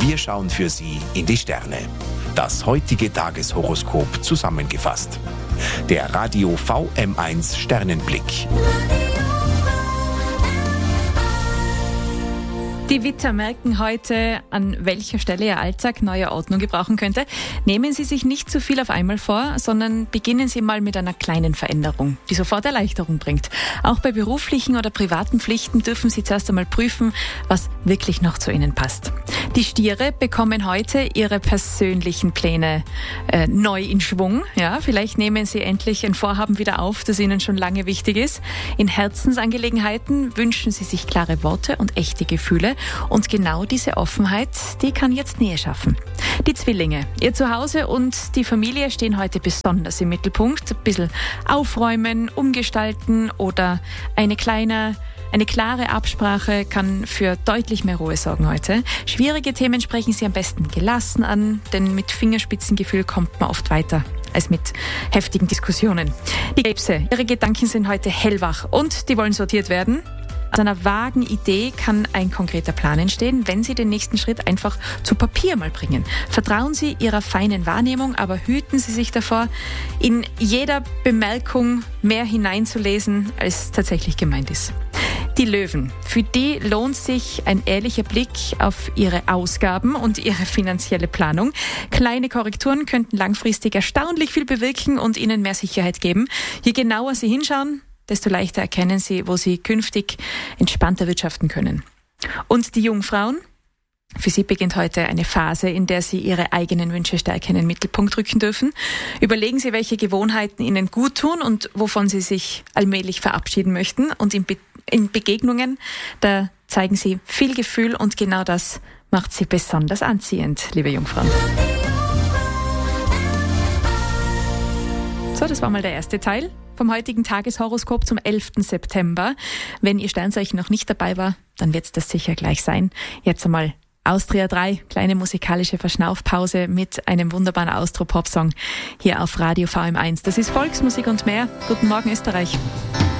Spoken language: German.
Wir schauen für Sie in die Sterne. Das heutige Tageshoroskop zusammengefasst. Der Radio VM1 Sternenblick. Die Widder merken heute, an welcher Stelle Ihr Alltag neue Ordnung gebrauchen könnte. Nehmen Sie sich nicht zu viel auf einmal vor, sondern beginnen Sie mal mit einer kleinen Veränderung, die sofort Erleichterung bringt. Auch bei beruflichen oder privaten Pflichten dürfen Sie zuerst einmal prüfen, was wirklich noch zu Ihnen passt. Die Stiere bekommen heute ihre persönlichen Pläne neu in Schwung. Ja, vielleicht nehmen Sie endlich ein Vorhaben wieder auf, das Ihnen schon lange wichtig ist. In Herzensangelegenheiten wünschen Sie sich klare Worte und echte Gefühle. Und genau diese Offenheit, die kann jetzt Nähe schaffen. Die Zwillinge, Ihr Zuhause und die Familie stehen heute besonders im Mittelpunkt. Ein bisschen aufräumen, umgestalten oder eine klare Absprache kann für deutlich mehr Ruhe sorgen heute. Schwierige Themen sprechen Sie am besten gelassen an, denn mit Fingerspitzengefühl kommt man oft weiter als mit heftigen Diskussionen. Die Krebse, Ihre Gedanken sind heute hellwach und die wollen sortiert werden. Aus einer vagen Idee kann ein konkreter Plan entstehen, wenn Sie den nächsten Schritt einfach zu Papier mal bringen. Vertrauen Sie Ihrer feinen Wahrnehmung, aber hüten Sie sich davor, in jeder Bemerkung mehr hineinzulesen, als tatsächlich gemeint ist. Die Löwen, für die lohnt sich ein ehrlicher Blick auf ihre Ausgaben und ihre finanzielle Planung. Kleine Korrekturen könnten langfristig erstaunlich viel bewirken und Ihnen mehr Sicherheit geben. Je genauer Sie hinschauen, desto leichter erkennen Sie, wo Sie künftig entspannter wirtschaften können. Und die Jungfrauen? Für Sie beginnt heute eine Phase, in der Sie Ihre eigenen Wünsche stärker in den Mittelpunkt rücken dürfen. Überlegen Sie, welche Gewohnheiten Ihnen gut tun und wovon Sie sich allmählich verabschieden möchten. Und in Begegnungen, da zeigen Sie viel Gefühl und genau das macht Sie besonders anziehend, liebe Jungfrauen. So, das war mal der erste Teil vom heutigen Tageshoroskop zum 11. September. Wenn Ihr Sternzeichen noch nicht dabei war, dann wird es das sicher gleich sein. Jetzt einmal Austria 3, kleine musikalische Verschnaufpause mit einem wunderbaren Austro-Pop-Song hier auf Radio VM1. Das ist Volksmusik und mehr. Guten Morgen, Österreich.